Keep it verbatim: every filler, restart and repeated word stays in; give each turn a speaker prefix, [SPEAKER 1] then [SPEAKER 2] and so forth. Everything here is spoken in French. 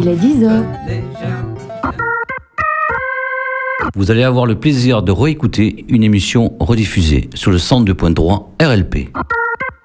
[SPEAKER 1] Il est dix heures.
[SPEAKER 2] Vous allez avoir le plaisir de réécouter une émission rediffusée sur le cent deux point trois R L P.